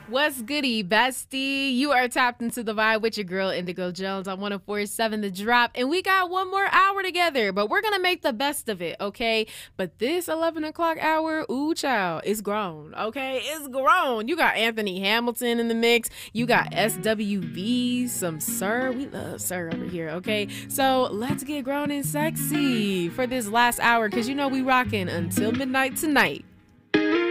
What's goody, bestie? You are tapped into the vibe with your girl Indigo Jones on 104.7 The Drop, and we got one more hour together, but we're gonna make the best of it, okay? But this 11 o'clock hour, ooh, child, it's grown, okay? It's grown. You got Anthony Hamilton in the mix. You got SWV, some Sir. We love Sir over here, okay? So let's get grown and sexy for this last hour, because you know we rocking until midnight tonight.